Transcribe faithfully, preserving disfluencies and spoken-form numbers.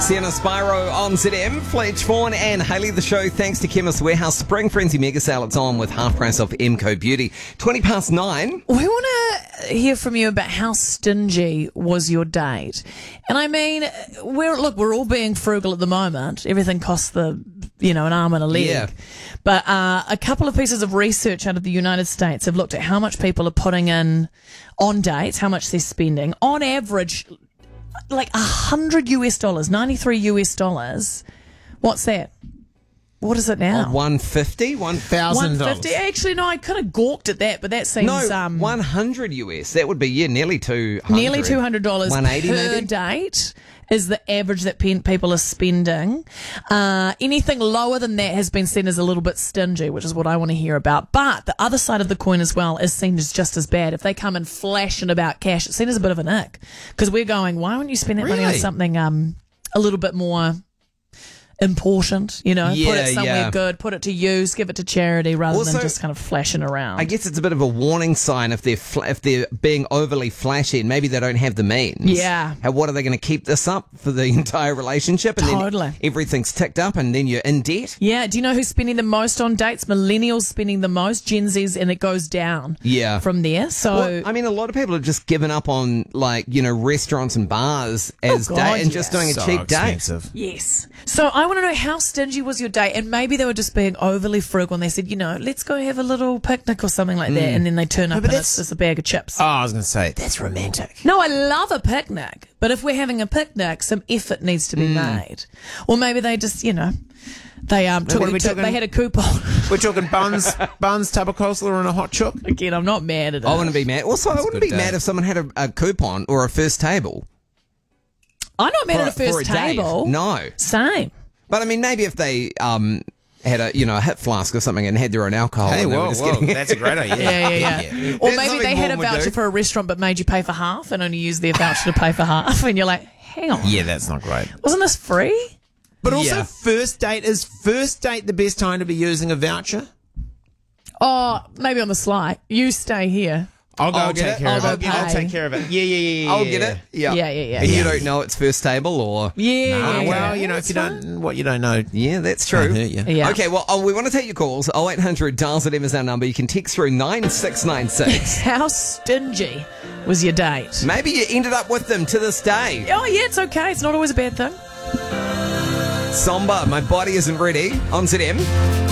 Sienna Spyro on Z M, Fletch Vaughan and Hayley the show. Thanks to Chemist Warehouse. Spring Frenzy Mega Sale. It's on with half price off Emco Beauty. twenty past nine. We want to hear from you about how stingy was your date. And I mean, we're look, we're all being frugal at the moment. Everything costs the, you know, an arm and a leg. Yeah. But uh, a couple of pieces of research out of the United States have looked at how much people are putting in on dates, how much they're spending. On average, like one hundred US dollars, ninety-three US dollars. What's that? What is it now? Oh, one fifty? one thousand dollars. one fifty? Actually, no, I kind of gawked at that, but that seems... No, um, one hundred US. That would be, yeah, nearly two hundred. Nearly two hundred dollars one eighty per maybe? date is the average that pe- people are spending. Uh, anything lower than that has been seen as a little bit stingy, which is what I want to hear about. But the other side of the coin as well is seen as just as bad. If they come in flashing about cash, it's seen as a bit of an ick. Because we're going, why wouldn't you spend that money on Really? something um, a little bit more important, you know, put Yeah, it somewhere yeah. good, put it to use, give it to charity rather Also, than just kind of flashing around. I guess it's a bit of a warning sign if they're fl- if they're being overly flashy and maybe they don't have the means. Yeah. How, what are they going to keep this up for the entire relationship? And Totally. then everything's ticked up and then you're in debt? Yeah, do you know who's spending the most on dates? Millennials spending the most, Gen Zs, and it goes down Yeah. from there. So, Well, I mean, a lot of people have just given up on, like, you know, restaurants and bars as Oh, God, date and yeah. just doing a So cheap expensive. yes. So I want to know how stingy was your date, and maybe they were just being overly frugal and they said, you know, let's go have a little picnic or something like that, and then they turn up but and that's- it's just a bag of chips. Oh, I was going to say, that's romantic. No, I love a picnic, but if we're having a picnic, some effort needs to be made. Or maybe they just, you know, they um took, what are we took- talking- they had a coupon. We're talking buns, buns, tub of coleslaw and a hot chook. Again, I'm not mad at it. I wouldn't be mad. Also, I wouldn't good be day. mad if someone had a, a coupon or a first table. I'm not mad for at a for first date. table. No. Same. But I mean, maybe if they um had a, you know, a hit flask or something and had their own alcohol. Hey, and they were whoa, just whoa, getting- that's a great idea. Yeah, yeah, yeah. Or There's maybe something they had a Vaughan would voucher do. for a restaurant but made you pay for half and only used their voucher to pay for half. And you're like, hang on. Yeah, that's not great. Wasn't this free? But also, Yeah. first date, is first date the best time to be using a voucher? Oh, maybe on the sly. You stay here. I'll go I'll get take it. care I'll of go it. I'll pay. take care of it. Yeah, yeah, yeah, yeah. I'll yeah. get it. Yeah. Yeah, yeah, yeah, And yeah. you don't know it's first table or. Yeah. Ah, yeah, well, yeah. you know, if you don't, what you don't know. Yeah, that's true. Can't hurt you. Yeah. Okay, well, oh, we want to take your calls. oh eight hundred dials at M is our number. You can text through nine six nine six. How stingy was your date? Maybe you ended up with them to this day. Oh, yeah, it's okay. It's not always a bad thing. Somber, my body isn't ready on Z M.